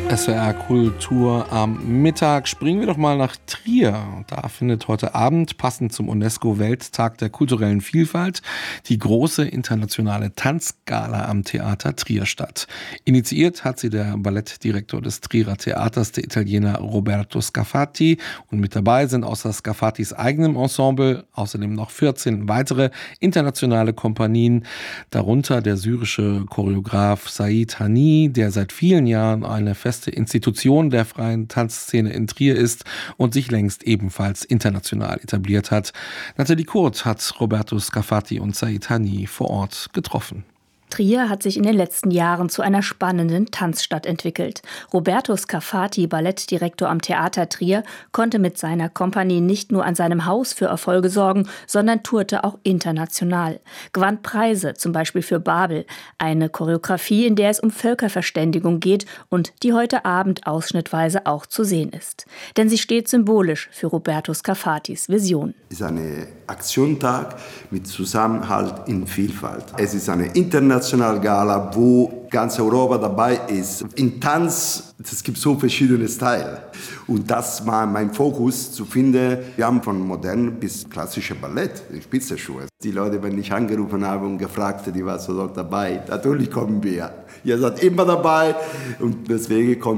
SWR Kultur am Mittag. Springen wir doch mal nach Trier. Da findet heute Abend, passend zum UNESCO-Welttag der kulturellen Vielfalt, die große internationale Tanzgala am Theater Trier statt. Initiiert hat sie der Ballettdirektor des Trierer Theaters, der Italiener Roberto Scafati. Und mit dabei sind außer Scafatis eigenem Ensemble außerdem noch 14 weitere internationale Kompanien, darunter der syrische Choreograf Said Hani, der seit vielen Jahren eine feste Institution der freien Tanzszene in Trier ist und sich längst ebenfalls international etabliert hat. Nathalie Kurt hat Roberto Scafati und Said Hani vor Ort getroffen. Trier hat sich in den letzten Jahren zu einer spannenden Tanzstadt entwickelt. Roberto Scafati, Ballettdirektor am Theater Trier, konnte mit seiner Kompanie nicht nur an seinem Haus für Erfolge sorgen, sondern tourte auch international. Gewann Preise, zum Beispiel für Babel, eine Choreografie, in der es um Völkerverständigung geht und die heute Abend ausschnittweise auch zu sehen ist. Denn sie steht symbolisch für Roberto Scafatis Vision. Es ist ein Aktionstag mit Zusammenhalt in Vielfalt. Es ist eine internationale Gala, wo ganz Europa dabei ist. In Tanz, es gibt so verschiedene Stile. Und das war mein Fokus, zu finden, wir haben von modern bis klassischer Ballett, Spitzenschuhe. Die Leute, wenn ich angerufen habe und gefragt, die waren so dabei, natürlich kommen wir. Ihr seid immer dabei und deswegen kommen